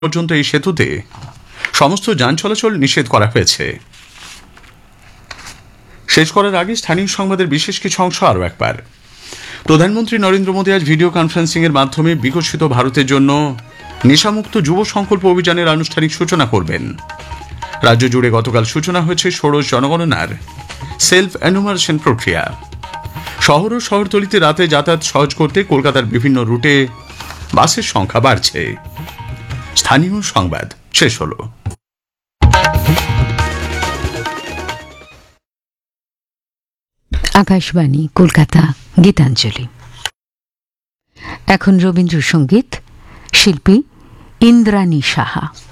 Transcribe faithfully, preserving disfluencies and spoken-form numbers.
পর্যন্ত এই সেতুতে সমস্ত যান চলাচল নিষেধ করা হয়েছে। শেষ করার আগে স্থানীয় সংবাদের বিশেষ কিছু অংশ আরও একবার। প্রধানমন্ত্রী নরেন্দ্র মোদী আজ ভিডিও কনফারেন্সিং এর মাধ্যমে বিকশিত ভারতের জন্য নেশামুক্ত যুব সংকল্প অভিযানের আনুষ্ঠানিক সূচনা করবেন। রাজ্য জুড়ে গতকাল সূচনা হয়েছে ষোড়শ জনগণনার সেলফ এনুমারেশন প্রক্রিয়া। শহর ও শহরতলিতে রাতে যাতায়াত সহজ করতে কলকাতার বিভিন্ন রুটে বাসের সংখ্যা বাড়ছে। স্থানীয় সংবাদ শেষ হলো। আকাশবাণী কলকাতা, গীতাঞ্জলি। এখন রবীন্দ্রসঙ্গীত, শিল্পী ইন্দ্রাণী সাহা।